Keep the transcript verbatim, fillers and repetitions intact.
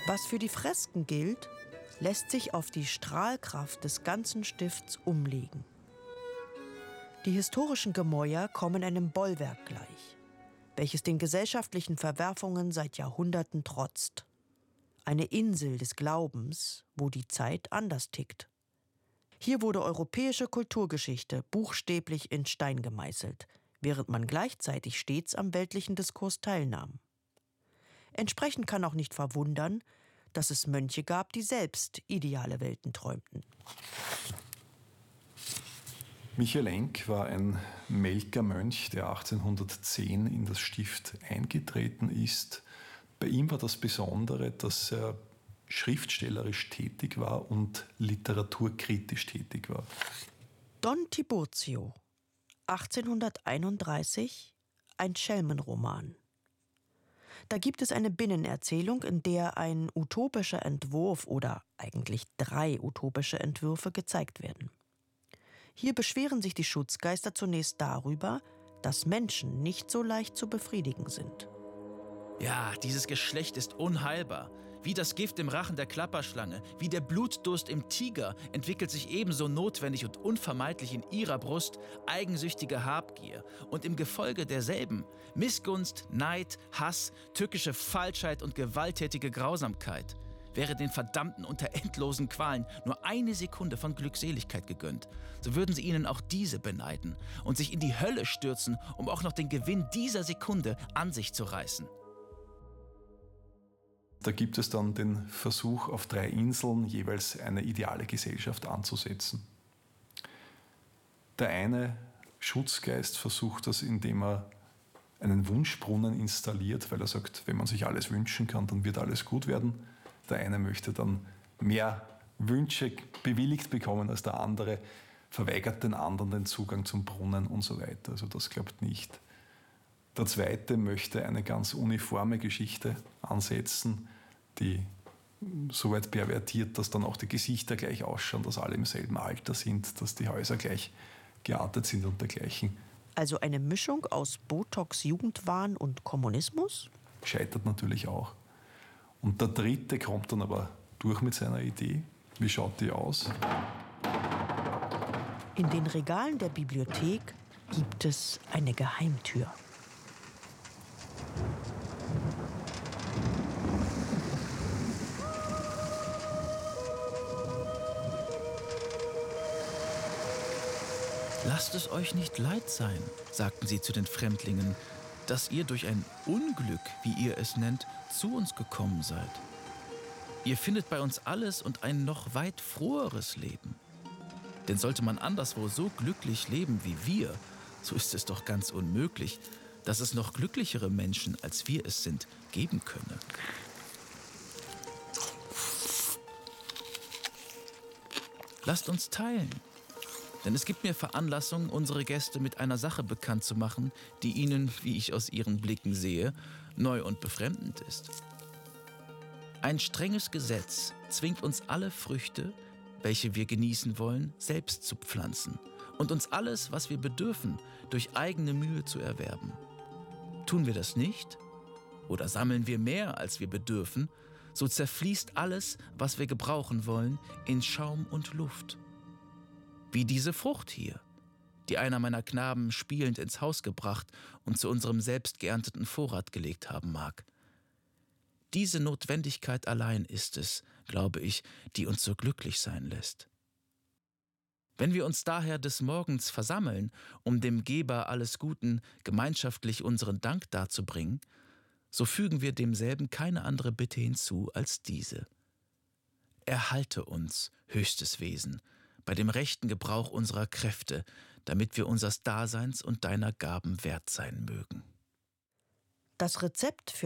Was für die Fresken gilt, lässt sich auf die Strahlkraft des ganzen Stifts umlegen. Die historischen Gemäuer kommen einem Bollwerk gleich, welches den gesellschaftlichen Verwerfungen seit Jahrhunderten trotzt. Eine Insel des Glaubens, wo die Zeit anders tickt. Hier wurde europäische Kulturgeschichte buchstäblich in Stein gemeißelt, während man gleichzeitig stets am weltlichen Diskurs teilnahm. Entsprechend kann auch nicht verwundern, dass es Mönche gab, die selbst ideale Welten träumten. Michael Enck war ein Melkermönch, der achtzehnhundertzehn in das Stift eingetreten ist. Bei ihm war das Besondere, dass er schriftstellerisch tätig war und literaturkritisch tätig war. Don Tiburcio, achtzehnhunderteinunddreißig, ein Schelmenroman. Da gibt es eine Binnenerzählung, in der ein utopischer Entwurf oder eigentlich drei utopische Entwürfe gezeigt werden. Hier beschweren sich die Schutzgeister zunächst darüber, dass Menschen nicht so leicht zu befriedigen sind. Ja, dieses Geschlecht ist unheilbar. Wie das Gift im Rachen der Klapperschlange, wie der Blutdurst im Tiger entwickelt sich ebenso notwendig und unvermeidlich in ihrer Brust eigensüchtige Habgier und im Gefolge derselben Missgunst, Neid, Hass, tückische Falschheit und gewalttätige Grausamkeit. Wäre den Verdammten unter endlosen Qualen nur eine Sekunde von Glückseligkeit gegönnt, so würden sie ihnen auch diese beneiden und sich in die Hölle stürzen, um auch noch den Gewinn dieser Sekunde an sich zu reißen. Da gibt es dann den Versuch, auf drei Inseln jeweils eine ideale Gesellschaft anzusetzen. Der eine Schutzgeist versucht das, indem er einen Wunschbrunnen installiert, weil er sagt, wenn man sich alles wünschen kann, dann wird alles gut werden. Der eine möchte dann mehr Wünsche bewilligt bekommen als der andere, verweigert den anderen den Zugang zum Brunnen und so weiter. Also das klappt nicht. Der zweite möchte eine ganz uniforme Geschichte ansetzen, die so weit pervertiert, dass dann auch die Gesichter gleich ausschauen, dass alle im selben Alter sind, dass die Häuser gleich geartet sind und dergleichen. Also eine Mischung aus Botox, Jugendwahn und Kommunismus? Scheitert natürlich auch. Und der dritte kommt dann aber durch mit seiner Idee. Wie schaut die aus? In den Regalen der Bibliothek gibt es eine Geheimtür. Lasst es euch nicht leid sein, sagten sie zu den Fremdlingen, dass ihr durch ein Unglück, wie ihr es nennt, zu uns gekommen seid. Ihr findet bei uns alles und ein noch weit froheres Leben. Denn sollte man anderswo so glücklich leben wie wir, so ist es doch ganz unmöglich, dass es noch glücklichere Menschen, als wir es sind, geben könne. Lasst uns teilen. Denn es gibt mir Veranlassung, unsere Gäste mit einer Sache bekannt zu machen, die ihnen, wie ich aus ihren Blicken sehe, neu und befremdend ist. Ein strenges Gesetz zwingt uns alle Früchte, welche wir genießen wollen, selbst zu pflanzen und uns alles, was wir bedürfen, durch eigene Mühe zu erwerben. Tun wir das nicht oder sammeln wir mehr, als wir bedürfen, so zerfließt alles, was wir gebrauchen wollen, in Schaum und Luft. Wie diese Frucht hier, die einer meiner Knaben spielend ins Haus gebracht und zu unserem selbst geernteten Vorrat gelegt haben mag. Diese Notwendigkeit allein ist es, glaube ich, die uns so glücklich sein lässt. Wenn wir uns daher des Morgens versammeln, um dem Geber alles Guten gemeinschaftlich unseren Dank darzubringen, so fügen wir demselben keine andere Bitte hinzu als diese. Erhalte uns, höchstes Wesen, bei dem rechten Gebrauch unserer Kräfte, damit wir unseres Daseins und deiner Gaben wert sein mögen. Das Rezept für